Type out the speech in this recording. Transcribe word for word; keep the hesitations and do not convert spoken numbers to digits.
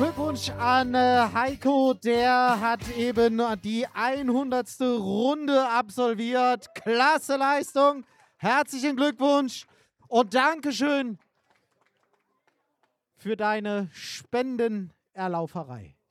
Glückwunsch an äh, Heiko, der hat eben die hundertste Runde absolviert. Klasse Leistung, herzlichen Glückwunsch und Dankeschön für deine Spendenerlauferei.